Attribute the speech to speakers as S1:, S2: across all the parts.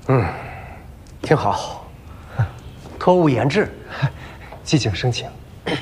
S1: 挺好，托物言志，
S2: 寂静生情。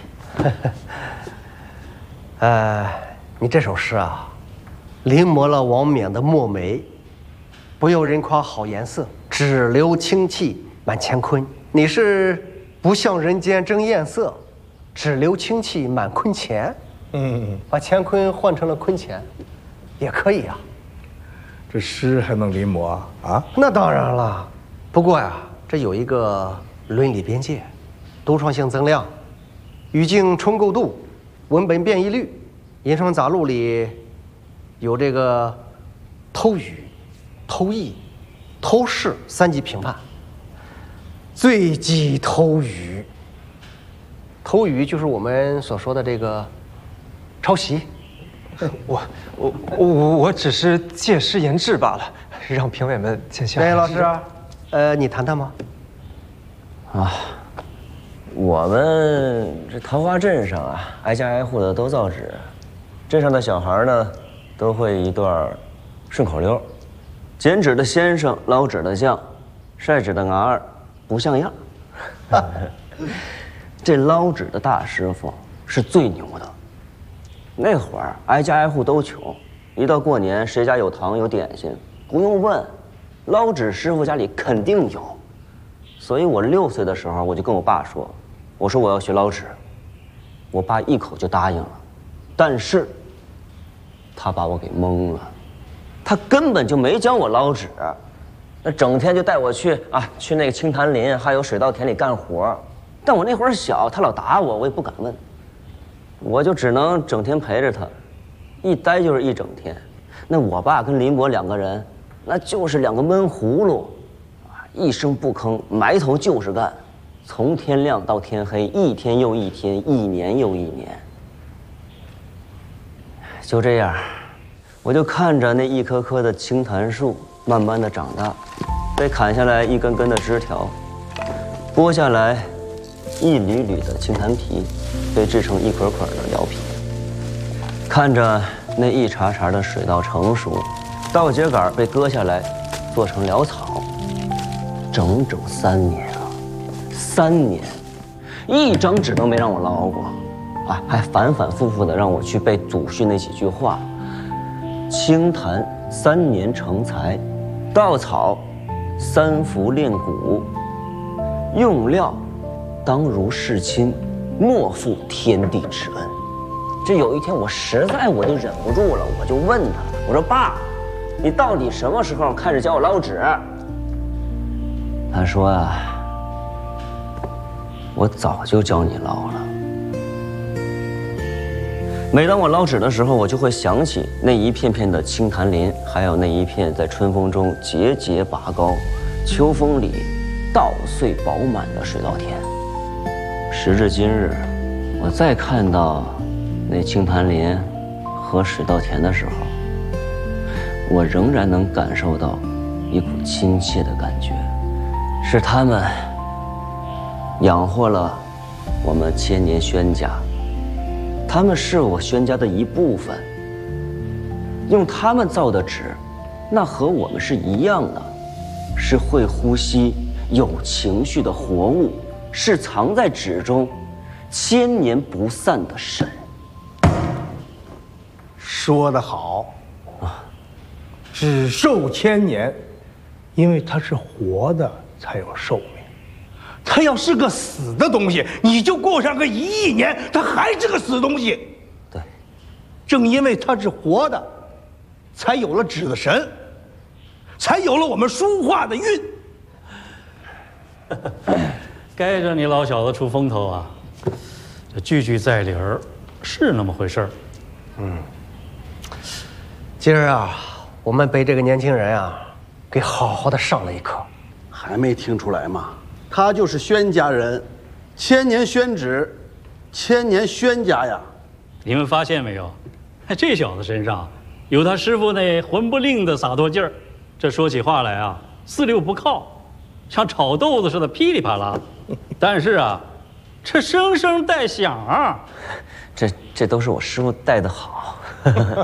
S1: 你这首诗啊，临摹了王冕的《墨梅》，不由人夸好颜色，只留清气满乾坤。你是不向人间争艳色，只留清气满坤乾。把乾坤换成了坤乾，也可以啊。
S3: 这诗还能临摹啊？啊？
S1: 那当然了，不过呀，这有一个伦理边界，独创性增量，语境充够度，文本变异率。《银川杂录》里有这个偷语、偷译、偷视3级评判，最忌偷语。偷语就是我们所说的这个抄袭。
S2: 我只是借诗言志罢了，让评委们见笑。
S1: 哎，老师，你谈谈吗？
S4: 我们这桃花镇上啊，挨家挨户的都造纸，镇上的小孩呢，都会一段顺口溜：剪纸的先生，捞纸的匠，晒纸的伢儿不像样。这捞纸的大师傅是最牛的。那会儿挨家挨户都穷，一到过年谁家有糖有点心，不用问，捞纸师傅家里肯定有。所以我6岁的时候，我就跟我爸说，我说我要学捞纸，我爸一口就答应了，但是他把我给蒙了，他根本就没教我捞纸，那整天就带我去那个青潭林还有水稻田里干活，但我那会儿小，他老打我，我也不敢问，我就只能整天陪着他，一待就是一整天。那我爸跟林伯2个人，那就是2个闷葫芦，一声不吭，埋头就是干，从天亮到天黑，一天又一天，一年又一年。就这样，我就看着那一棵棵的青檀树慢慢的长大，被砍下来一根根的枝条，剥下来一缕缕的青檀皮，被制成一捆捆的蓼皮。看着那一茬茬的水稻成熟，稻秸秆被割下来做成潦草，整整3年啊，3年，一张纸都没让我捞过，还反反复复的让我去背祖训那几句话：清谈3年成才，稻草3伏练骨，用料当如世亲，莫负天地之恩。这有一天我实在就忍不住了，我就问他，我说爸，你到底什么时候开始教我捞纸？他说啊，我早就教你捞了。每当我捞纸的时候，我就会想起那一片片的青檀林，还有那一片在春风中节节拔高，秋风里稻穗饱满的水稻田。时至今日，我再看到那青檀林和水稻田的时候，我仍然能感受到一股亲切的感觉，是他们养活了我们千年宣家，他们是我宣家的一部分。用他们造的纸，那和我们是一样的，是会呼吸、有情绪的活物，是藏在纸中、千年不散的神。
S3: 说得好啊！纸寿千年，因为它是活的才有寿命。它要是个死的东西，你就过上个1亿年，它还是个死东西。
S4: 对，
S3: 正因为它是活的，才有了纸的神，才有了我们书画的韵。
S5: 该着你老小子出风头啊！这句句在理儿，是那么回事儿。
S1: 今儿啊，我们被这个年轻人啊，给好好的上了一课。
S6: 还没听出来吗？他就是宣家人，千年宣纸，千年宣家呀。
S5: 你们发现没有？这小子身上有他师傅那混不吝的洒脱劲儿，这说起话来啊，四溜不靠，像炒豆子似的噼里啪啦。但是啊，这声声带响啊。
S4: 这都是我师傅带的好。